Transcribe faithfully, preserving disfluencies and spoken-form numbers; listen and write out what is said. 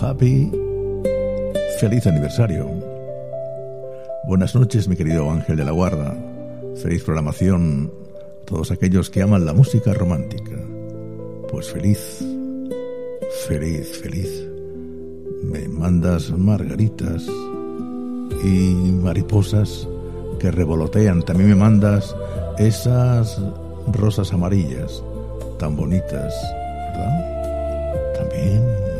Papi, feliz aniversario. Buenas noches, mi querido Ángel de la Guarda. Feliz programación a todos aquellos que aman la música romántica. Pues feliz, feliz, feliz. Me mandas margaritas y mariposas que revolotean. También me mandas esas rosas amarillas tan bonitas, ¿verdad? También